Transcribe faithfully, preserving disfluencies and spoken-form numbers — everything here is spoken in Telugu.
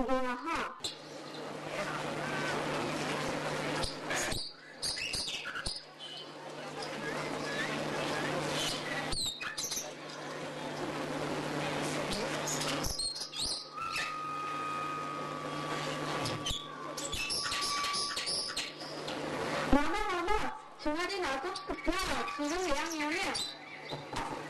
두 개나 하. 마마 마마 주말이 나도 급해. 지금 몇 학년이야?